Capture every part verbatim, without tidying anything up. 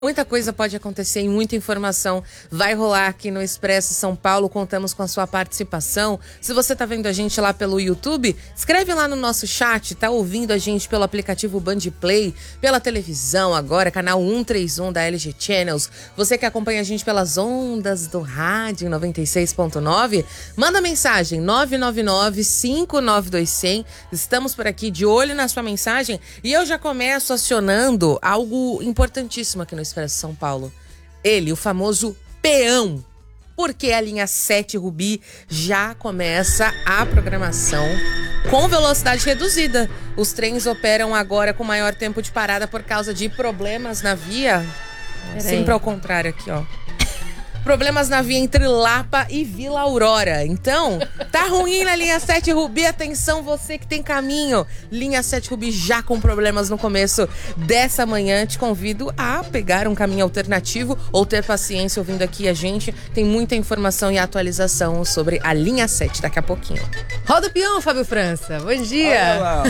Muita coisa pode acontecer e muita informação vai rolar aqui no Expresso São Paulo. Contamos com a sua participação. Se você tá vendo a gente lá pelo YouTube, escreve lá no nosso chat. Tá ouvindo a gente pelo aplicativo Band Play, pela televisão agora, canal cento e trinta e um da L G Channels. Você que acompanha a gente pelas ondas do rádio noventa e seis ponto nove, manda mensagem nove nove nove, cinco nove dois, zero zero. Estamos por aqui de olho na sua mensagem e eu já começo acionando algo importantíssimo aqui no Expresso São Paulo. Ele, o famoso peão. Porque a linha sete Rubi já começa a programação com velocidade reduzida. Os trens operam agora com maior tempo de parada por causa de problemas na via. Pera Sempre aí. Ao contrário aqui, ó. Problemas na via entre Lapa e Vila Aurora. Então, tá ruim na linha sete Rubi. Atenção, você que tem caminho. Linha sete Rubi já com problemas no começo dessa manhã. Te convido a pegar um caminho alternativo ou ter paciência ouvindo aqui a gente. Tem muita informação e atualização sobre a linha sete daqui a pouquinho. Roda o peão, Fábio França. Bom dia. Olha lá.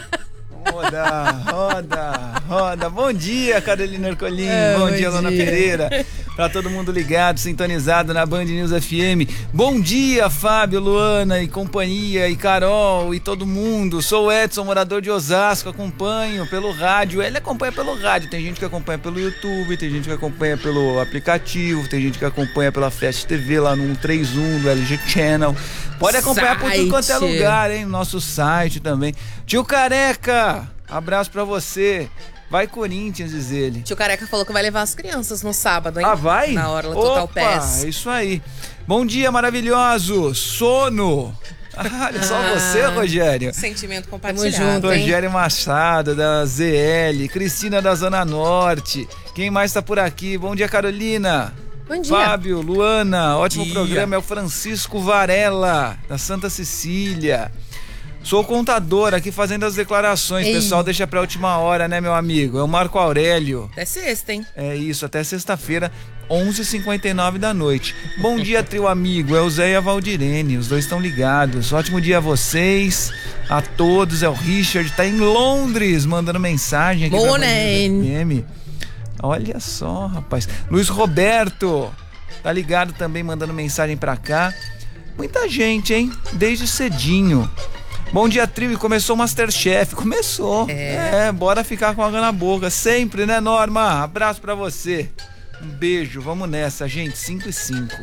Roda, roda, roda. Bom dia, Carolina Ercolim. É, bom, bom dia, Lona Pereira. Pra todo mundo ligado, sintonizado na Band News F M. Bom dia, Fábio, Luana e companhia, e Carol e todo mundo. Sou o Edson, morador de Osasco, acompanho pelo rádio. Ele acompanha pelo rádio. Tem gente que acompanha pelo YouTube, tem gente que acompanha pelo aplicativo, tem gente que acompanha pela Fast T V lá no cento e trinta e um do L G Channel. Pode acompanhar por tudo quanto é lugar, hein? Nosso site também. Tio Careca, abraço pra você. Vai Corinthians, diz ele. Tio Careca falou que vai levar as crianças no sábado, hein? Ah, vai? Na hora Total Opa, Pass. É isso aí. Bom dia, maravilhoso. Sono. Ah, olha só ah, você, Rogério. Sentimento compartilhado. Junto, Rogério Machado, da Z L. Cristina, da Zona Norte. Quem mais tá por aqui? Bom dia, Carolina. Bom dia. Fábio, Luana, ótimo dia. programa. É o Francisco Varela, da Santa Cecília. Sou contador aqui fazendo as declarações. Ei. Pessoal, deixa pra última hora, né, meu amigo? É o Marco Aurélio. Até sexta, hein? É isso, até sexta-feira, onze e cinquenta e nove da noite. Bom dia, trio amigo. É o Zé e a Valdirene. Os dois estão ligados. Ótimo dia a vocês, a todos. É o Richard, tá em Londres, mandando mensagem aqui. Morning. Olha só, rapaz. Luiz Roberto, tá ligado também, mandando mensagem pra cá. Muita gente, hein? Desde cedinho. Bom dia, trio. E começou o Masterchef. Começou. É. é, bora ficar com água na boca. Sempre, né, Norma? Abraço pra você. Um beijo. Vamos nessa, gente. cinco e cinco.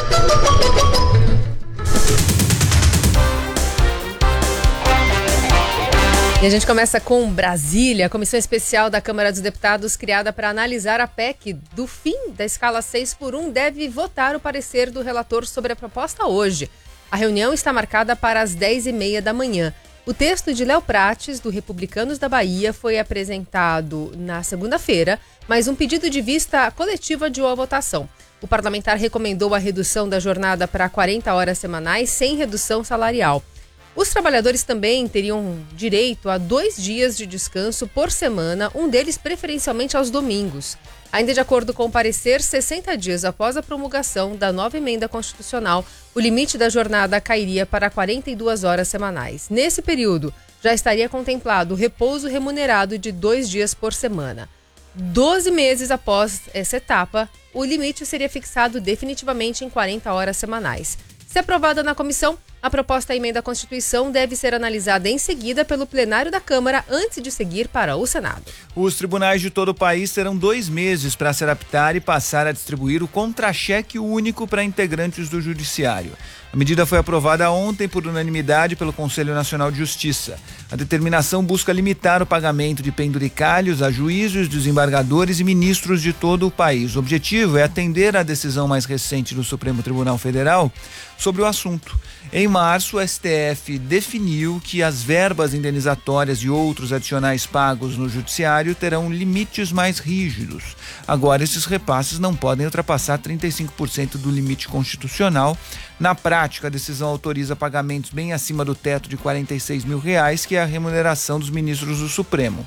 E a gente começa com Brasília, a comissão especial da Câmara dos Deputados criada para analisar a P E C do fim da escala seis por um deve votar o parecer do relator sobre a proposta hoje. A reunião está marcada para as dez e meia da manhã. O texto de Léo Prates, do Republicanos da Bahia, foi apresentado na segunda-feira, mas um pedido de vista coletiva adiou a votação. O parlamentar recomendou a redução da jornada para quarenta horas semanais sem redução salarial. Os trabalhadores também teriam direito a dois dias de descanso por semana, um deles preferencialmente aos domingos. Ainda de acordo com o parecer, sessenta dias após a promulgação da nova emenda constitucional, o limite da jornada cairia para quarenta e duas horas semanais. Nesse período, já estaria contemplado o repouso remunerado de dois dias por semana. Doze meses após essa etapa, o limite seria fixado definitivamente em quarenta horas semanais. Se aprovada na comissão, a proposta à emenda à Constituição deve ser analisada em seguida pelo plenário da Câmara antes de seguir para o Senado. Os tribunais de todo o país terão dois meses para se adaptar e passar a distribuir o contra-cheque único para integrantes do Judiciário. A medida foi aprovada ontem por unanimidade pelo Conselho Nacional de Justiça. A determinação busca limitar o pagamento de penduricalhos a juízes, desembargadores e ministros de todo o país. O objetivo é atender à decisão mais recente do Supremo Tribunal Federal sobre o assunto. Em março, o S T F definiu que as verbas indenizatórias e outros adicionais pagos no judiciário terão limites mais rígidos. Agora, esses repasses não podem ultrapassar trinta e cinco por cento do limite constitucional. Na prática, a decisão autoriza pagamentos bem acima do teto de quarenta e seis mil reais, que é a remuneração dos ministros do Supremo.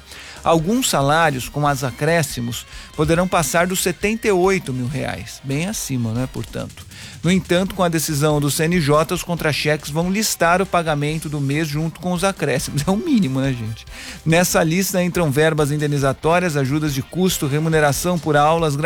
Alguns salários, com as acréscimos, poderão passar dos setenta e oito mil reais, bem acima, né, portanto. No entanto, com a decisão do C N J, os contra-cheques vão listar o pagamento do mês junto com os acréscimos. É o mínimo, né, gente? Nessa lista entram verbas indenizatórias, ajudas de custo, remuneração por aulas,